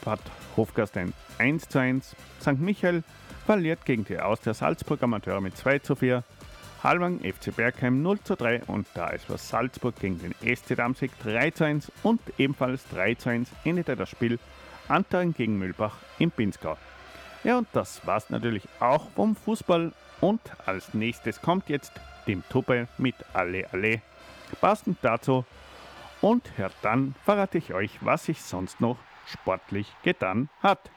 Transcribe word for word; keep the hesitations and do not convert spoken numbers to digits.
hat Hofgastein eins zu eins, Sankt Michael verliert gegen die Austria Salzburg Amateure mit zwei zu vier, Halvang F C Bergheim null zu drei und der A S V Salzburg gegen den S C Damsig drei zu eins und ebenfalls drei zu eins endete das Spiel Antering gegen Mühlbach im Pinzgau. Ja, und das war's natürlich auch vom Fußball und als nächstes kommt jetzt Tim Tuppe mit Alle Alle. Passend dazu und ja, dann verrate ich euch, was sich sonst noch sportlich getan hat.